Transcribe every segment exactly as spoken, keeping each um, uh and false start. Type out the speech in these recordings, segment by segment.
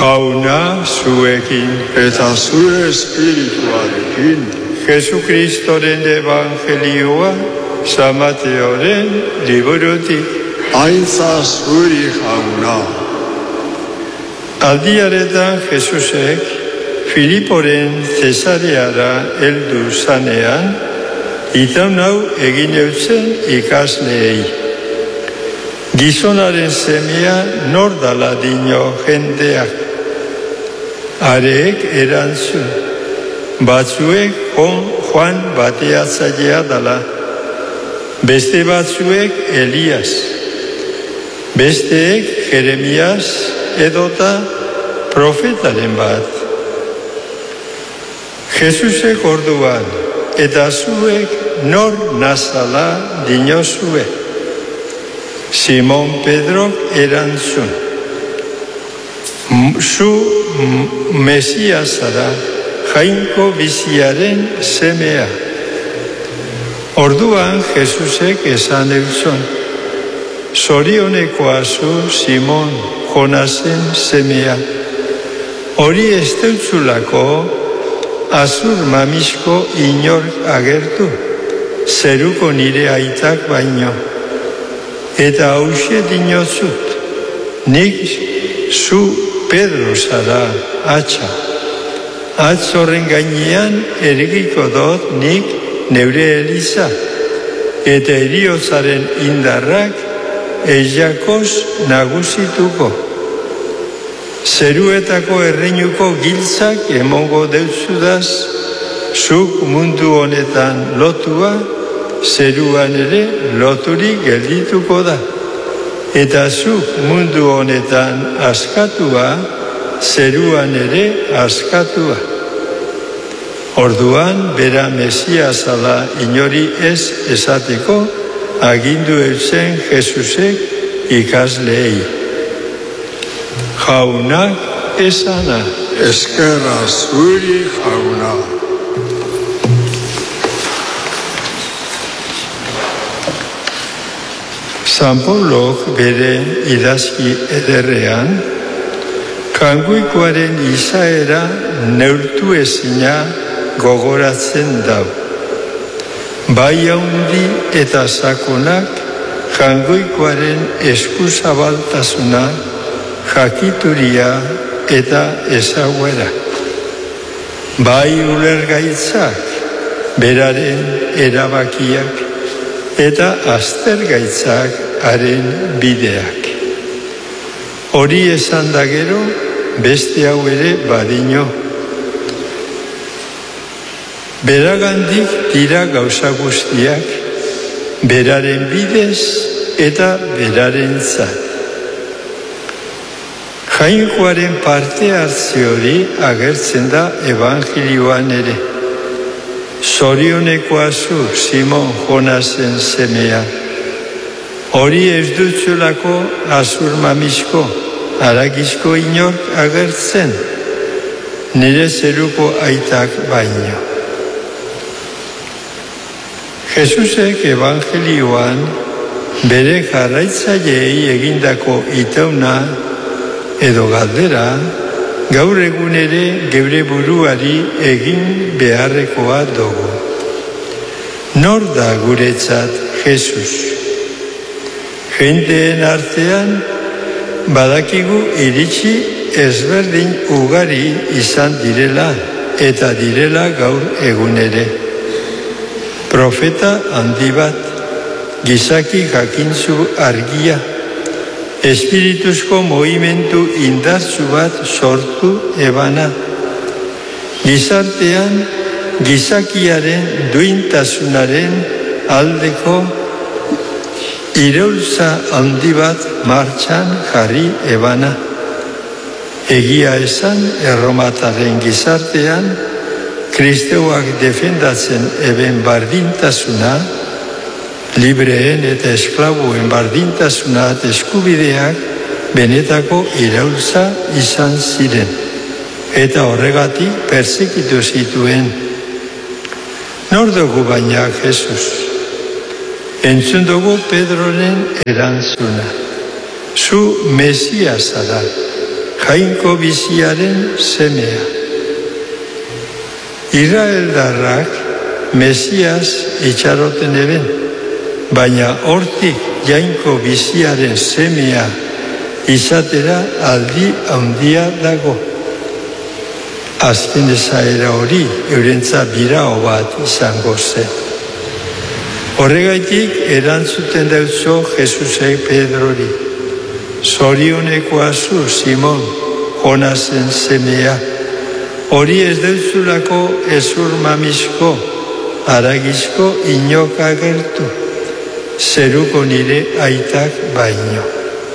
Jauna zuekin eta zure espirituarekin. Jesukristoren evangelioa San Mateoren liburutik. Aintza zuri, jauna. Aldiaretan Jesusek Filiporen Zesareara heldu zanean, itaun hau egin eutzen ikasleei. Gizonaren semea nor dala dio jendeak. Areek erantzun, batzuek Juan Bateatzailea dala, beste batzuek Elias, besteek Jeremias edota profetaren bat. Jesusek orduan, eta zuek nor nazala diozue. Simon Pedrok erantzun, zu Mesiasara, Jainko biziaren semea. Orduan Jesusek esan euzon, zorionekoa zu Simon Jonasen semea. Hori ez deutzulako azur mamisko inork agertu, zeruko nire aitak baino. Eta hause dinozut, nik zu Pedro zara, atxa. Atz horren gainean erigiko dut nik neure eliza, eta heriotzaren indarrak eiakoz nagusituko. Zeruetako erreinuko giltzak emongo deutzudaz, zuk mundu honetan lotua, zeruan ere loturik geldituko da. Eta zuk mundu honetan askatua, zeruan ere askatua. Orduan, bera Mesiasala inori ez esateko, agindu eutzen Jesusek ikasleei. Jaunak esana. Eskerra zuri, jauna. San Paulok bere idazki ederrean, kanguikoaren izaera neurtu ezina gogoratzen dau. Bai haundi eta sakonak kanguikoaren eskuzabaltasuna, jakituria eta ezaguera. Bai ulergaitzak, beraren erabakiak, eta aztergaitzak haren bideak. Hori esan da gero, beste hau ere badino. Beragandik dira gauza guztiak, beraren bidez eta beraren zat. Jainkoaren parte hartze hori agertzen da evangelioan ere. Zorionekoa zu Simon Jonasen semea. Hori ez dutzulako azur mamisko, haragizko inork agertzen, nire zeruko aitak baino. Jesusek evangelioan bere jarraitzaileei egindako itauna edo galdera, gaur egun ere geure buruari egin beharrekoa dugu. Nor da guretzat Jesus? Jendeen artean badakigu iritsi ezberdin ugari izan direla eta direla gaur egun ere. Profeta handi bat, gizaki jakintzu argia, espirituzko movimentu indartzu bat sortu ebana. Gizartean, gizakiaren duintasunaren aldeko iraultza handi bat martxan jarri ebana. Egia esan, erromataren gizartean, kristeuak defendatzen eben bardintasuna, libreen eta esklabuen bardintasuna eta eskubideak benetako iraultza izan ziren. Eta horregatik persekitu zituen. Nor dugu baina Jesus? Entzun dugu Pedroren erantzuna. Zu Mesiasa da, jainko biziaren semea. Israeldarrak Mesias itxaroten eben, baina hortik jainko biziaren semea izatera aldi handia dago. Azken esaera hori eurentza birao bat izango zen. Horregaitik erantzuten deutzo Jesusek Pedrori. Zorionekoa zu, Simon, Jonasen semea. Hori ez deutzulako ezur mamisko, aragizko inoka gertu. Zeruko nire aitak baino.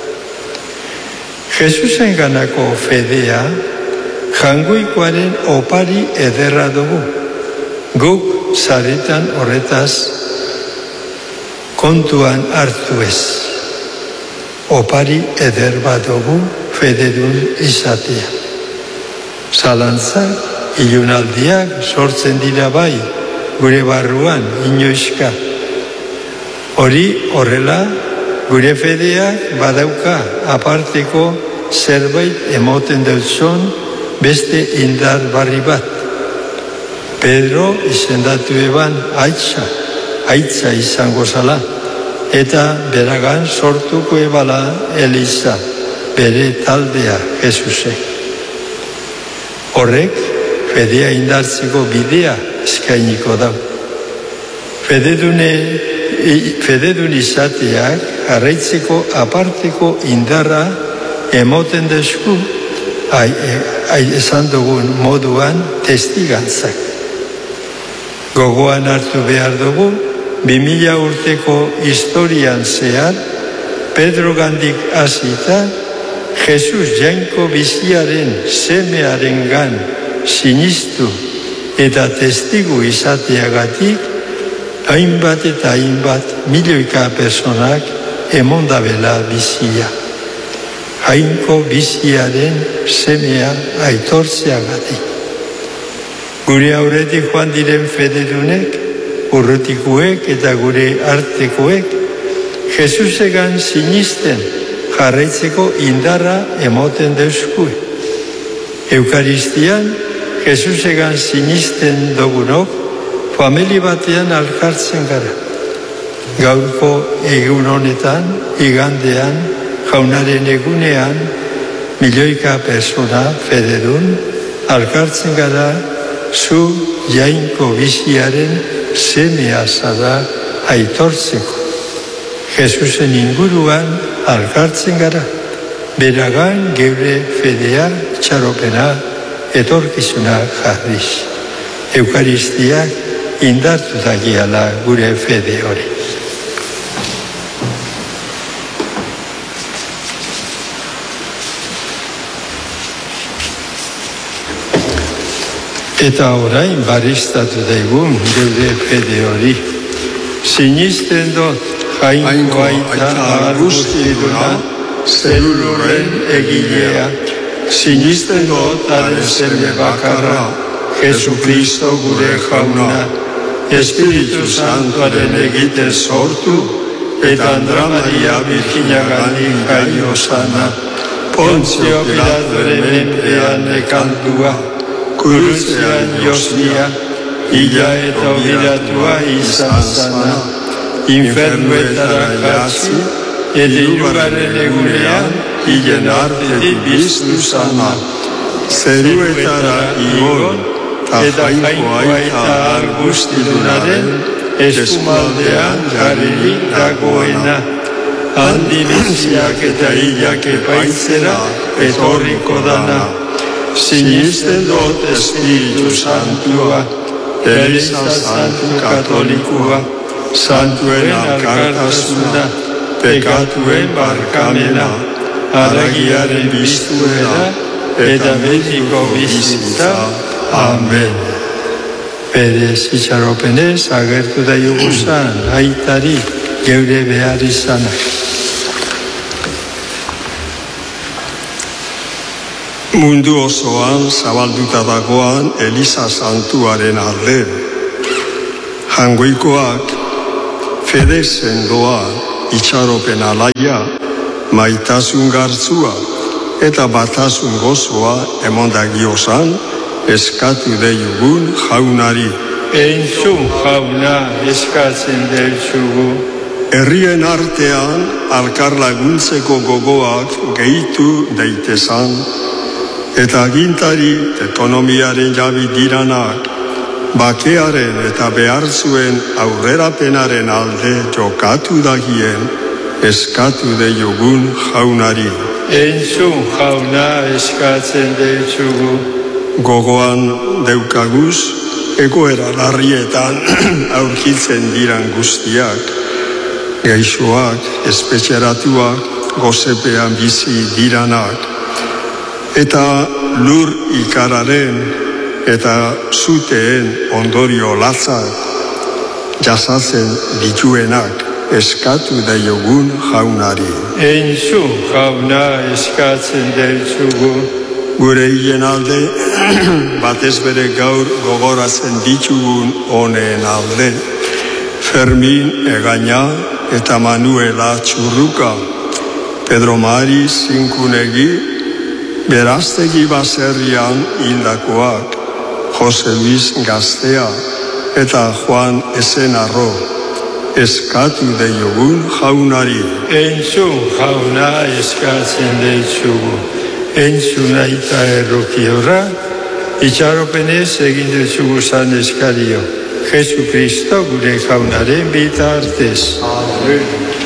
Jesusen ganako fedea, jangoikoaren opari ederra dugu. Guk zaretan horretaz kontuan hartu ez. Opari eder bat dugu fededun izatea. Zalantzak, ilunaldiak sortzen dira bai, gure barruan inoizka. Hori horrela, gure fedeak badauka aparteko zerbait emoten deutzon beste indar barri bat. Pedro izendatu eban aitza, aitza izango zala, eta beragan sortuko ebala Eliza, bere taldea Jesusek. Horrek, fedea indartzeko bidea eskainiko dau. Fededune, fededun izateak jarraitzeko aparteko indarra emoten desku, ai, ai, esan dugun moduan testigantzak. Gogoan hartu behar dugu, bi mila urteko historian zehar, Pedro gandik hasita, Jesus jainko biziaren semearen gan sinistu eta testigu izateagatik, hainbat eta hainbat milioika personak emondabela bizia. Jainko biziaren semea aitortzeagatik. Gure aurretik joan diren fededunek, urrutikuek eta gure artekoek, Jesusegan sinisten jarraitzeko indarra emoten deuskue. Eukaristian, Jesusegan sinisten dugunok, famili batean alkartzen gara. Gaurko egun honetan, igandean, jaunaren egunean, milioika persona fededun, alkartzen gara, zu jainko biziaren semea zara aitortzeko. Jesusen inguruan alkartzen gara, beragan geure fedea, txaropena, etorkizuna jarriz. Eukaristiak indartu dagiala gure fede hori. Eta orain baristatu daigun geure fede hori. Sinisten dut jainko aita argustiduna, zelulurren egilea. Sinisten dut haren seme bakarra, Jesukristo gure jauna, Espiritu Santuaren egiten sortu, eta Andra Maria Virginagandik jaio sana, Pontzio Pilatoren menpean ekantua, Kuruzean josnia, ila eta obiratua izan sana, infernuetara jatzi, eta irugarren egunean, hilen artetik biztu sana. Zeruetara igon, eta jainko aita argustidunaren, eskumaldean jarririk dagoena. Handi biziak eta hilak epaitzera, etorriko dana. Sinisten dut Espiritu Santua, Eliza Santu Katolikua, Santuen alkartasuna, pekatuen barkamena, haragiaren biztuera, eta betiko bizitza. Amen. Berez itxaropenez agertu da juguzan, aitari geure behar izanak. Mundu osoan zabalduta dagoan Eliza Santuaren alde. Jangoikoak fede sendoa, itxaropen alaia, maitasun gartzua, eta batasun gozoa emondagiozan eskatu deiugun jaunari. Entzun jauna eskatzen deutsugu. Herrien artean alkarlaguntzeko gogoak gehitu daitezan, eta agintari ekonomiaren jabi diranak, bakearen eta behartzuen aurrerapenaren alde jokatu dagien eskatu deiogun jaunari. Entzun jauna eskatzen deutsugu. Gogoan deukaguz, egoera larrietan aurkitzen diran guztiak, gaixoak, espetxeratuak, gozepean bizi diranak, eta lur ikararen eta zuteen ondorio latzak jasatzen dituenak eskatu daiogun jaunari. Entzun jauna eskatzen deutsugu. Gure hien alde, batez bere gaur gogoratzen ditugun honeen alde, Fermin Egaña eta Manuela Txurruka, Pedro Mari Zinkunegi, Beraztegi baserrian hildakoak, Jose Luis Gaztea eta Juan Esenarro, eskatu deiogun jaunari. Entzun jauna eskatzen deutsugu. Entzun aita errokiora, itxaropenez egin deutsugu zan eskario. Jesu Kristo gure jaunaren bitartez. Amen.